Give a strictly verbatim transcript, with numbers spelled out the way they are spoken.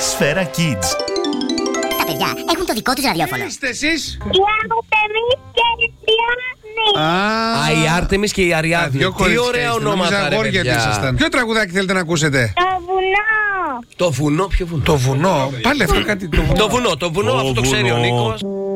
Σφαίρα Kids. Τα παιδιά έχουν το δικό τους ραδιόφωνο. Είστε εσείς? Η Άρτεμις και η Αριάδνη. Α, η Άρτεμις και η Αριάδνη. Δυο Τι κορίτσια ωραία είστε, νόμιζα ονόματα, ρε αγόρια τι παιδιά. ήσασταν. Ποιο τραγουδάκι θέλετε να ακούσετε? Το βουνό. Το βουνό, ποιο βουνό? Το βουνό. Πάλι αυτό κάτι. Το βουνό. Το βουνό, το βουνό, αυτό το ξέρει ο Νίκος.